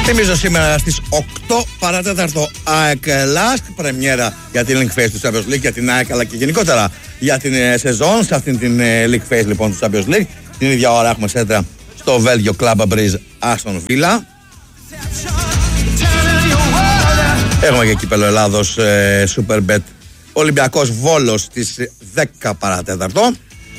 Θυμίζω σήμερα στις 8 παρατέταρτο ΑΕΚ Λάσκ, πρεμιέρα για την Link Phase του Champions League, για την ΑΕΚ αλλά και γενικότερα για την σεζόν σε αυτήν την Link Phase λοιπόν του Champions League. Την ίδια ώρα έχουμε σέντρα στο Βέλγιο Club Breeze Aston Villa. Έχουμε και κύπελλο Ελλάδος Superbet Ολυμπιακός Βόλος στις 10 παρατέταρτο.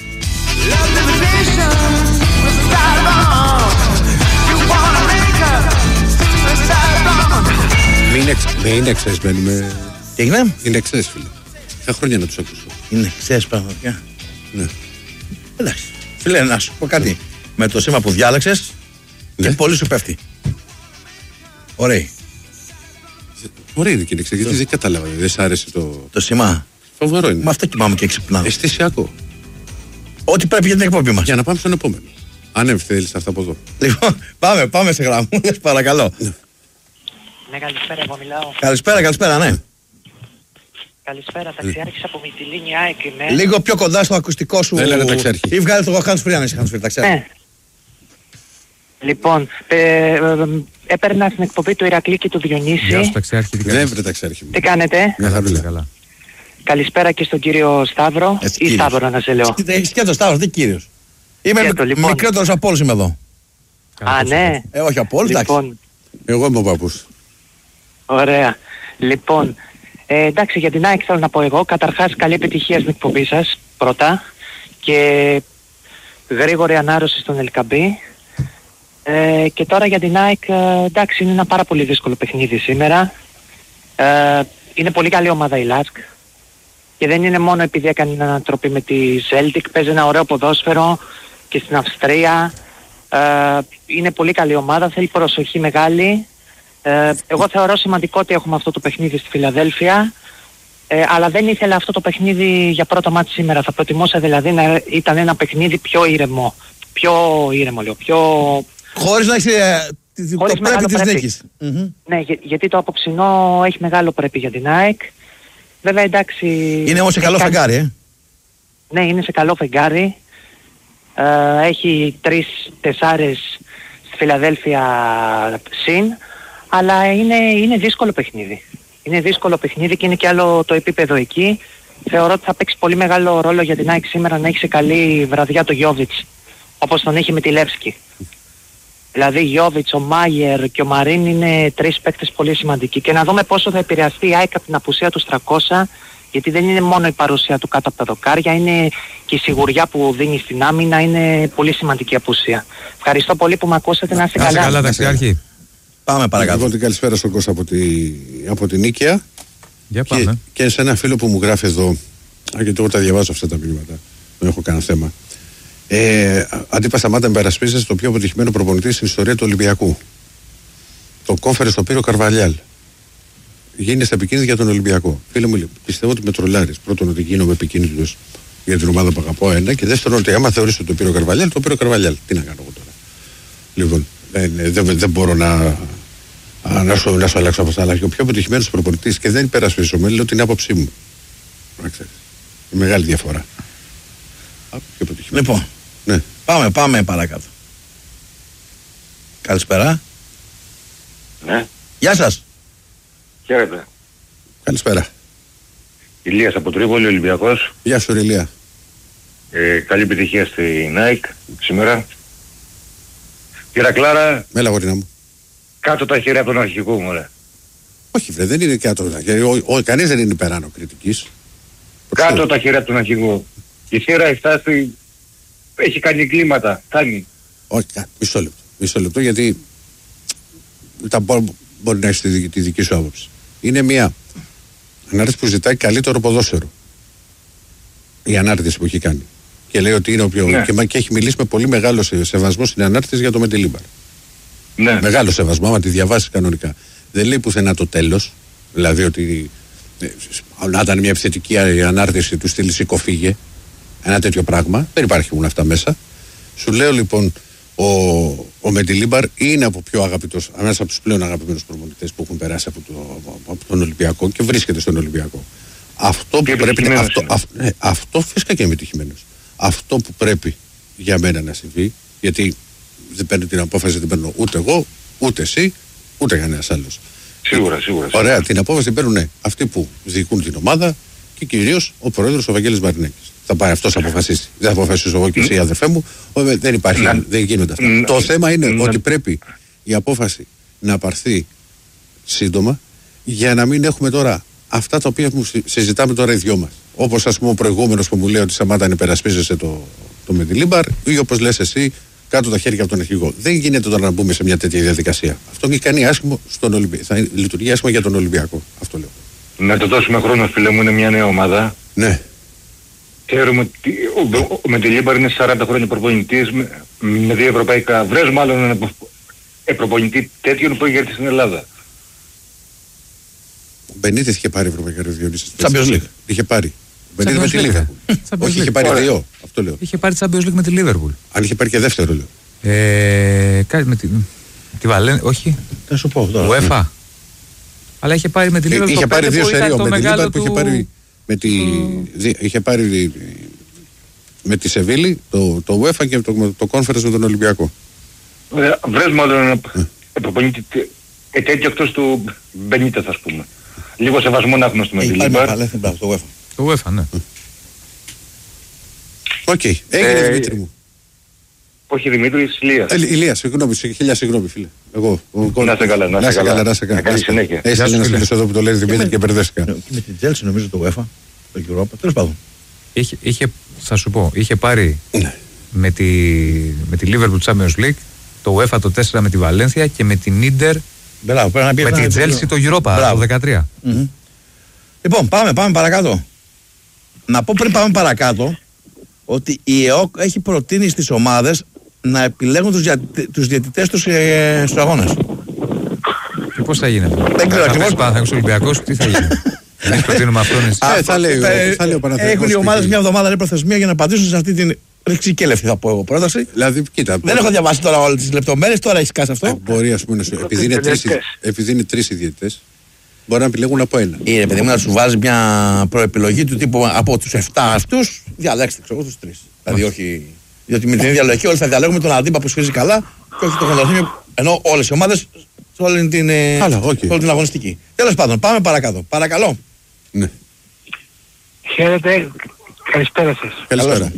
Είναι εξές μένουμε. Τι έγινε? Είναι εξές, φίλε. Είχα χρόνια να τους ακούσω. Είναι εξές πραγματικά. Ναι. Εντάξει. Φίλε, να σου πω κάτι. Με το σήμα που διάλεξες, ναι, και πολύ σου πέφτει. Ωραίοι. Ωραία είναι και είναι εξές, γιατί δεν κατάλαβα. Δεν σ' άρεσε το σήμα? Φοβερό είναι. Με αυτό κοιμάμαι και ξυπνάω. Αισθησιακό. Ό,τι πρέπει για την εκπομπή μας. Για να πάμε στον επόμενο. Αν θέλεις αυτά από εδώ. Λοιπόν, πάμε σε γραμμούλες, παρακαλώ. Ναι, καλησπέρα, εγώ μιλάω. Καλησπέρα, ναι. Καλησπέρα, ταξιάρχης από Μυτιλήνη ΑΕΚ είμαι. Λίγο πιο κοντά στο ακουστικό σου. Έλα, ταξιάρχη. Ή βγάλε το hands free αν είσαι hands free, ταξιάρχη. Ναι. Λοιπόν, έπαιρνα στην εκπομπή του Ηρακλή και του Διονύση. Γεια σου, ταξιάρχη. Δεν βρε ταξιάρχη. Τι κάνετε? Μια χαρούλα. Καλά. Καλησπέρα και στον κύριο Σταύρο. Ή Σταύρο να σε λέω. Έχεις και το Σταύρο, τι κύριος? Είμαι λοιπόν. μικρότερος από όλους είμαι εδώ. Α, ναι. Όχι από όλους, εντάξει. Λοιπόν, Εγώ είμαι ο παππούς. ωραία. Λοιπόν, εντάξει, για την ΑΕΚ θέλω να πω εγώ. Καταρχάς, καλή επιτυχία στην εκπομπή σας, πρώτα. Και γρήγορη ανάρρωση στον Ελκαμπή. Και τώρα για την ΑΕΚ, εντάξει, είναι ένα πάρα πολύ δύσκολο παιχνίδι σήμερα. Είναι πολύ καλή ομάδα η Λάσκ. Και δεν είναι μόνο επειδή έκανε την ανατροπή με τη Celtic, παίζει ένα ωραίο ποδόσφαιρο και στην Αυστρία. Είναι πολύ καλή ομάδα, θέλει προσοχή μεγάλη. Εγώ θεωρώ σημαντικό ότι έχουμε αυτό το παιχνίδι στη Φιλαδέλφια, αλλά δεν ήθελα αυτό το παιχνίδι για πρώτο μάτι σήμερα. Θα προτιμούσα δηλαδή να ήταν ένα παιχνίδι πιο ήρεμο. Χωρίς να έχει το πρέπει της νίκης. Ναι, γιατί το απόψινό έχει μεγάλο πρέπει για την ΑΕΚ. Βέβαια, εντάξει... Είναι όμως σε καλό φεγγάρι, Ναι, είναι σε καλό φεγγάρι. Έχει 3-4 στη Φιλαδέλφια συν, αλλά είναι δύσκολο παιχνίδι. Είναι δύσκολο παιχνίδι και είναι και άλλο το επίπεδο εκεί. Θεωρώ ότι θα παίξει πολύ μεγάλο ρόλο για την ΑΕΚ σήμερα να έχει σε καλή βραδιά το Γιόβιτς, όπως τον είχε με τη Λεύσκη. Δηλαδή Γιόβιτς, ο Μάγερ και ο Μαρίν είναι 3 παίκτες πολύ σημαντικοί. Και να δούμε πόσο θα επηρεαστεί η ΑΕΚ από την απουσία του Στρακώσα, γιατί δεν είναι μόνο η παρουσία του κάτω από τα δοκάρια, είναι και η σιγουριά που δίνει στην άμυνα, είναι πολύ σημαντική απουσία. Ευχαριστώ πολύ που με ακούσατε, να είστε καλά. Καλά, ταξιάρχη. Πάμε παρακάτω. Λοιπόν, την καλησπέρα στον Κώστα από την Νίκαια. Για πάμε. Και σε ένα φίλο που μου γράφει εδώ, γιατί εγώ τα διαβάζω αυτά τα μηνύματα, δεν έχω κανένα θέμα. Αντίπα σταμάτα με περασπίζεσαι το πιο αποτυχημένο προπονητή στην ιστορία του Ολυμπιακού. Το κόφερε στο πύρο Καρβαλιάλ. Γίνεστε επικίνδυνοι για τον Ολυμπιακό. Φίλε μου, πιστεύω ότι με τρολάρεις. Πρώτον, ότι γίνομαι επικίνδυνος για την ομάδα που αγαπώ, ένα. Και δεύτερον, ότι άμα θεωρήσω το πύρο Καρβαλιάλ, το πύρο Καρβαλιάλ. Τι να κάνω εγώ τώρα? Λοιπόν, δεν μπορώ να σου αλλάξω από αυτά. Αλλά και ο πιο αποτυχημένος προπονητής, και δεν υπερασπίζομαι, λέω την άποψή μου. Να ξέρεις. Η μεγάλη διαφορά. Λοιπόν, ναι. Πάμε παρακάτω. Καλησπέρα. Ναι. Γεια σας. Χαίρετε. Καλησπέρα. Ηλίας από Τρίπολη, Ολυμπιακός. Γεια σου, Ηλία. Καλή επιτυχία στη Nike σήμερα. Κύριε Κλάρα, Μέλα, γορίνα μου. κάτω τα χέρια από τον αρχηγό μου, ρε. Όχι, βρε, δεν είναι κάτω τα χέρια. Κανείς δεν είναι υπεράνω κριτικής. Κάτω τα χέρια από τον αρχηγό. Η θύρα εφτάσει, έχει κάνει κλίματα. Κάνει. Όχι, μισό λεπτό, γιατί μπορεί να έχει τη δική σου άποψη. Είναι μια ανάρτηση που ζητάει καλύτερο ποδόσφαιρο. Η ανάρτηση που έχει κάνει. Και λέει ότι είναι ο πιο. Ναι. Και έχει μιλήσει με πολύ μεγάλο σεβασμό στην ανάρτηση για το Μεντιλίμπαρ. Ναι. Μεγάλο σεβασμό, άμα τη διαβάσει κανονικά. Δεν λέει πουθενά το τέλος. Δηλαδή ότι να ήταν μια επιθετική ανάρτηση του στυλ σηκωφίγε. Ένα τέτοιο πράγμα. Δεν υπάρχουν αυτά μέσα. Σου λέω λοιπόν, ο Μεντιλίμπαρ είναι από πιο αγαπητός, ένας από τους πλέον αγαπημένους προπονητές που έχουν περάσει από τον Ολυμπιακό και βρίσκεται στον Ολυμπιακό. Αυτό που πρέπει. Αυτό φυσικά και είμαι επιτυχημένος. Αυτό που πρέπει για μένα να συμβεί, γιατί δεν παίρνω την απόφαση, δεν παίρνω ούτε εγώ, ούτε εσύ, Ούτε κανένας άλλος. Σίγουρα. Ωραία, την απόφαση παίρνουν αυτοί που διοικούν την ομάδα και κυρίως ο πρόεδρος ο Βαγγέλης Μαρινάκης. Θα πάει αυτός να αποφασίσει. Δεν θα αποφασίσω εγώ και εσύ, η αδερφέ μου. Δεν υπάρχει, δεν γίνονται αυτά. Το θέμα είναι ότι πρέπει η απόφαση να πάρθει σύντομα για να μην έχουμε τώρα αυτά τα οποία συζητάμε τώρα οι δυο μας. Όπως ας πούμε ο προηγούμενος που μου λέει ότι Σαμάτα αν υπερασπίζεσαι το Μεντιλίμπαρ, ή όπως λες εσύ, κάτω τα χέρια από τον αρχηγό. Δεν γίνεται τώρα να μπούμε σε μια τέτοια διαδικασία. Αυτό έχει κάνει άσχημο στον Ολυμπιακό. Θα λειτουργεί άσχημα για τον Ολυμπιακό. Αυτό λέω. Να το δώσουμε χρόνο, φίλε μου, είναι μια νέα ομάδα. Ναι. Ξέρουμε ότι ο Μεντιλίμπαρ είναι 40 χρόνια προπονητής με 2 ευρωπαϊκά. Βρες μάλλον ένα προπονητή τέτοιον που έχει έρθει στην Ελλάδα. Ο Μπενίτες είχε πάρει ευρωπαϊκά Διονύσης. Champions League. Είχε πάρει. Ο Μπενίτες με τη Λίβερπουλ. Όχι, είχε πάρει 2. Αυτό λέω. Είχε πάρει Champions League με τη Λίβερπουλ. Αν είχε πάρει και δεύτερο, λέω. Κάτι με τη Βαλέν, όχι. Θα σου πω τώρα. UEFA. Αλλά είχε πάρει με τη Λίβερπουλ. Είχε πάρει 2 σερίο με τη Λίβερπουλ που είχε πάρει. Είχε πάρει με τη Σεβίλη το UEFA και το Conference με τον Ολυμπιακό. Βρες μάλλον ένα προπονητή τέτοιο εκτός του Μπενίτες, ας πούμε. Λίγο σεβασμό να έχουμε στο Μεντιλίμπαρ. Το UEFA, ναι. Οκ, έγινε Δημήτρη μου. Όχι Δημήτρης, Ηλίας. Ηλίας, χίλια συγγνώμη φίλε. Εγώ. Να σε καλά, να σε καλά. Να κάνεις συνέχεια. Έχεις ένας φίλος εδώ που το λέει Δημήτρη και μπερδέστηκα. Και με την Chelsea νομίζω το UEFA, το Europa, τέλος πάντων. Θα σου πω, είχε πάρει με τη Liverpool Champions League, το UEFA το 4 με τη Βαλένθια και με την Ίντερ με την Chelsea το Europa το 13. Λοιπόν, πάμε παρακάτω. Να πω πριν πάμε παρακάτω ότι η ΕΟΚ έχει προτείνει στις ομάδες να επιλέγουν τους διαιτητές τους στους αγώνες. Και πώς θα γίνει αυτό? Δεν ξέρω ακριβώς. Παναθηναϊκός Ολυμπιακός, τι θα γίνει? Εμείς προτείνουμε αυτόν εσύ. Θα λέει ο Παναθηναϊκός. Έχουν οι ομάδες μια εβδομάδα προθεσμία για να απαντήσουν σε αυτή την ρηξικέλευτη, θα πω εγώ, πρόταση. Δηλαδή, κοίτα. Δεν έχω διαβάσει τώρα όλες τις λεπτομέρειες, τώρα έχεις κάσει αυτό. Μπορεί, ας πούμε, επειδή είναι 3 οι διαιτητές, μπορεί να επιλέγουν από ένα. Είναι παιδί μου να σου βάζει μια προεπιλογή του τύπου από τους 7 αυτούς, διαλέξτε ξέρω τους 3. Δηλαδή όχι. Διότι με την ίδια λογική όλοι θα διαλέγουμε τον αντίπα που σφίζει καλά και όχι τον Χοντραθήμιο, ενώ όλες οι ομάδες σε όλη την αγωνιστική. Τέλος πάντων, πάμε παρακάτω. Παρακαλώ. Ναι. Χαίρετε, καλησπέρα σας. Καλησπέρα.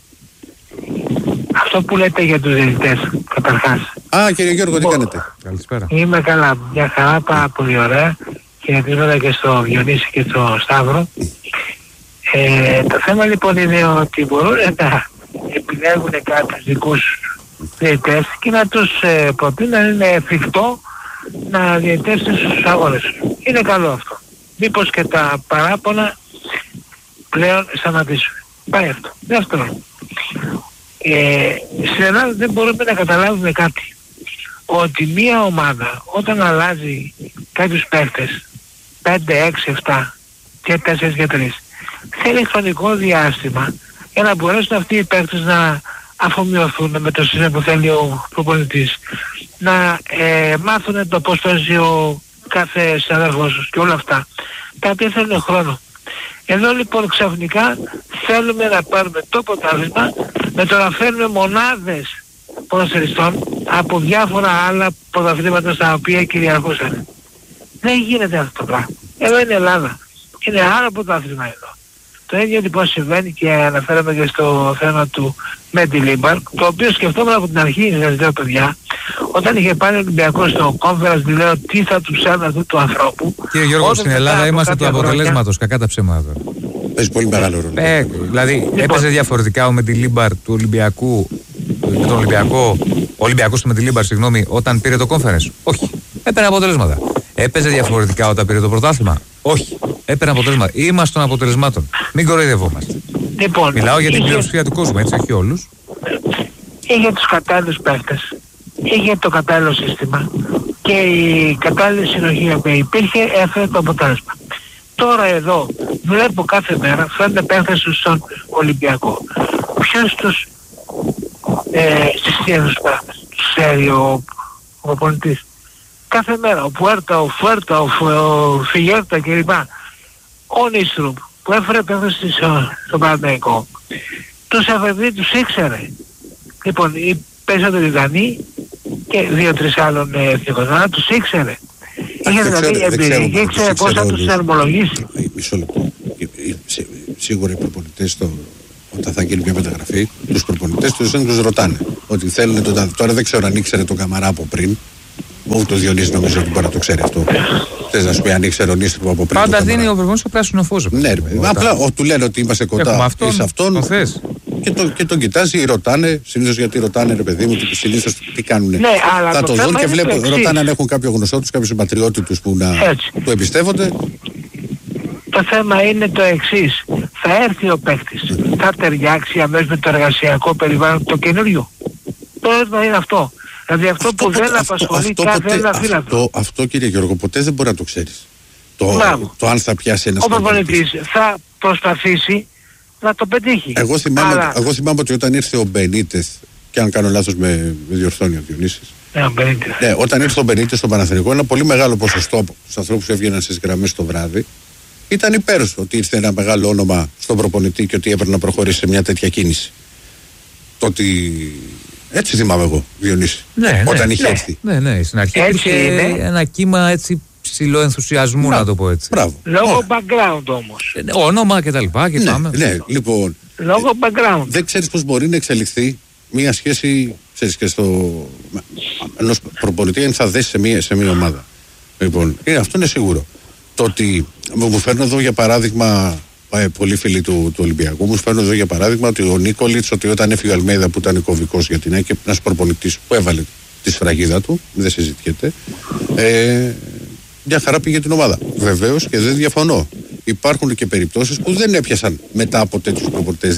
Αυτό που λέτε για τους διαιτητές, καταρχάς. Κύριε Γιώργο, τι κάνετε? Καλησπέρα. Είμαι καλά, μια χαρά, πάρα πολύ ωραία. Χαιρετίζοντα και στο Διονύση και στο Σταύρο. Το θέμα λοιπόν είναι ότι μπορούν να επιλέγουν κάποιους δικούς διαιτητές και να τους προτείνουν να είναι εφικτό να διαιτήσουν στους αγώνες. Είναι καλό αυτό. Μήπως και τα παράπονα πλέον σταματήσουν. Πάει αυτό. Δεύτερον, στην Ελλάδα δεν μπορούμε να καταλάβουμε κάτι. Ότι μία ομάδα όταν αλλάζει κάποιους παίχτες 5, 6, 7 και 4 και 3 θέλει χρονικό διάστημα για να μπορέσουν αυτοί οι παίχτες να αφομοιωθούν με το σύστημα που θέλει ο προπονητής, να μάθουν το πώς παίζει ο κάθε συναδέλφος τους και όλα αυτά τα οποία θέλουν χρόνο. Εδώ λοιπόν ξαφνικά θέλουμε να πάρουμε το πρωτάθλημα με το να φέρνουμε μονάδες ποδοσφαιριστών από διάφορα άλλα πρωταθλήματα στα οποία κυριαρχούσαν. Δεν γίνεται αυτό το πράγμα. Εδώ είναι Ελλάδα. Είναι άλλο πρωτάθλημα εδώ. Το ίδιο λοιπόν συμβαίνει και αναφέραμε και στο θέμα του Μεντιλίμπαρ, το οποίο σκεφτόμουν από την αρχή, σας λέω παιδιά, όταν είχε πάρει ο Ολυμπιακός στο Conference, λέω τι θα του ψάχνει αυτού του ανθρώπου. Κύριε Γιώργο, στην Ελλάδα είμαστε του αποτελέσματος, κακά τα ψέματα. Παίζει πολύ μεγάλο ρόλο. Δηλαδή έπαιζε διαφορετικά ο Μεντιλίμπαρ του Ολυμπιακού με τον Ολυμπιακό, ο Ολυμπιακός του Μεντιλίμπαρ, συγγνώμη, όταν πήρε το Conference? Όχι. Έπαιρνε αποτελέσματα. Έπαιζε διαφορετικά όταν πήρε το πρωτάθλημα? Όχι. Έπαιρνε αποτελέσματα. Είμαστε των αποτελεσμάτων. Μην κοροϊδευόμαστε. Λοιπόν, μιλάω για την πλειοψηφία του κόσμου, έτσι, όχι όλους. Είχε τους κατάλληλους παίκτες, είχε το κατάλληλο σύστημα και η κατάλληλη συνοχή που υπήρχε έφερε το αποτέλεσμα. Τώρα εδώ βλέπω κάθε μέρα φέρνουν παίκτες στον Ολυμπιακό. Ποιος τους συστήνει τους παίκτες? Τους ξέρει ο προπονητής. Κάθε μέρα ο Πουέρτα, ο Φουέρτα, ο Φιγέρτα κλπ. Ο Νίστρουπ που έφερε παίκτες στον Παναθηναϊκό. Τους έφερε, τους ήξερε. Λοιπόν, περισσότεροι Δανείοι και 2-3 άλλων εθνικών. Αλλά τους ήξερε. Είχε δηλαδή εμπειρία και ήξερε πώς θα τους αρμολογήσει. Μισό λεπτό. Σίγουρα οι προπονητές όταν θα γίνει μια μεταγραφή, τους προπονητές τους ρωτάνε ότι θέλουν τώρα δεν ξέρω αν ήξερε τον Καμαρά από πριν. Ούτε το Διονύση νομίζω ότι μπορεί να το ξέρει αυτό. Θες να σου πει αν ήξερε ο Νίστρου από πριν. Πάντα δίνει ο προπονητής το πράσινο φως. Ναι, απλά του λένε ότι είμαστε κοντά σε αυτόν. Και τον κοιτάζει, ρωτάνε, συνήθως γιατί ρωτάνε ρε παιδί μου, συνήθως τι κάνουνε. Ναι, αλλά θα το δουν και ρωτάνε αν έχουν κάποιο γνωστό τους, κάποιο συμπατριώτη τους που να του εμπιστεύονται. Το θέμα είναι το εξής. Θα έρθει ο παίκτης, θα ταιριάξει αμέσως με το εργασιακό περιβάλλον το καινούριο. Το έρθμα είναι αυτό. Δηλαδή αυτό που δεν απασχολεί κάθε ένα φύλακο. Αυτό κύριε Γιώργο, ποτέ δεν μπορεί να το ξέρεις. Το αν θα πιάσει ένας προπονητής θα προσπαθήσει να το πετύχει. Εγώ θυμάμαι ότι όταν ήρθε ο Μπενίτες, και αν κάνω λάθος με διορθώνει ο Διονύσης. Ναι, όταν ήρθε ο Μπενίτες στο Παναθηναϊκό, ένα πολύ μεγάλο ποσοστό από τους ανθρώπους που έβγαιναν στις γραμμές το βράδυ ήταν υπέρ ότι ήρθε ένα μεγάλο όνομα στον προπονητή και ότι έπρεπε να προχωρήσει σε μια τέτοια κίνηση. Το ότι. Έτσι θυμάμαι εγώ, Διονύση. Όταν είχε έρθει. Ναι, στην αρχή υπήρχε ένα κύμα έτσι ψηλό ενθουσιασμού, να το πω έτσι. Μπράβο. Λόγω background όμως. Όνομα και τα λοιπά και πάμε. Ναι, λοιπόν. Λόγω background. Δεν ξέρεις πώς μπορεί να εξελιχθεί μια σχέση, ξέρεις, και ενός προπονητή αν θα δέσει σε μια ομάδα. Λοιπόν, αυτό είναι σίγουρο. Το ότι μου φέρνω εδώ για παράδειγμα, πολλοί φίλοι του Ολυμπιακού, μου φέρνω εδώ για παράδειγμα ότι ο Νίκολιτς, ότι όταν έφυγε ο Αλμέιδα που ήταν κομβικός για την ΑΕΚ, ένας προπονητής που έβαλε τη σφραγίδα του, δεν συζητιέται, μια χαρά πήγε την ομάδα. Βεβαίως και δεν διαφωνώ. Υπάρχουν και περιπτώσεις που δεν έπιασαν μετά από τέτοιους προπονητές.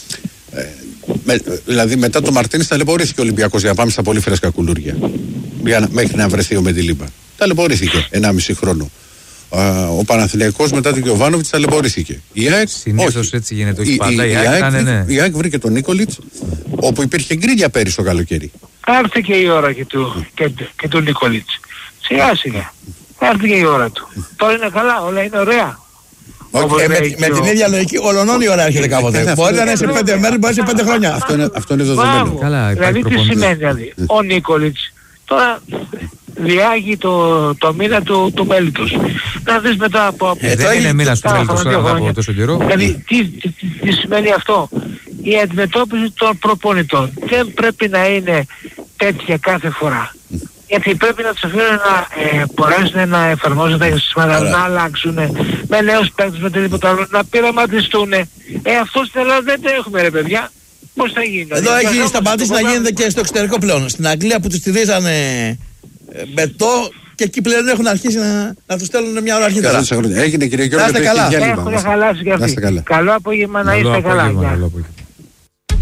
Δηλαδή μετά το Μαρτίνης ταλαιπωρήθηκε ο Ολυμπιακός, για να πάμε στα πολύ φρέσκα κουλούρια. Μέχρι να βρεθεί ο Μεντιλίμπα. Ταλαιπωρήθηκε 1,5 χρόνο. Ο Παναθηναϊκός μετά τον Γιοβάνοβιτς ταλαιπωρήθηκε. Συνήθως έτσι γίνεται, όχι πάντα. Η ΑΕΚ βρήκε τον Νίκολιτς, όπου υπήρχε γκρίνια πέρυσι το καλοκαίρι. Έρθει και η ώρα και του Νίκολιτς. Σιγά σιγά. Έρθει και η ώρα του. Τώρα είναι καλά, όλα είναι ωραία. Με την ίδια λογική, ολονών η ώρα έρχεται κάποτε. Μπορεί να είναι σε 5 μέρες, μπορεί να είναι σε 5 χρόνια. Αυτό είναι δεδομένο. Δηλαδή τι σημαίνει δηλαδή. Ο Νίκολιτς τώρα διάγει το μήνα του μέλητος. Να δεις μετά από. Δεν είναι μήνας του μέλητος τώρα από τόσο καιρό. Δηλαδή τι σημαίνει αυτό. Η αντιμετώπιση των προπονητών δεν πρέπει να είναι τέτοια κάθε φορά. Γιατί πρέπει να τους αφήνουν να μπορέσουν να εφαρμόζουν τα συστήματα, να αλλάξουν με νέους παίκτες, με οτιδήποτε άλλο, να πειραματιστούν. Αυτό στην Ελλάδα δεν το έχουμε ρε παιδιά. Πώς θα γίνει. Εδώ έχει σταματήσει να γίνεται και στο εξωτερικό πλέον. Στην Αγγλία που τους στηρίζανε μπετό και εκεί πλέον έχουν αρχίσει να τους στέλνουν μια ώρα αρχίτερα. Έγινε κύριε Γιώργο. Έχουν χαλάσει και αυτοί. Καλό απόγευμα να είστε καλά.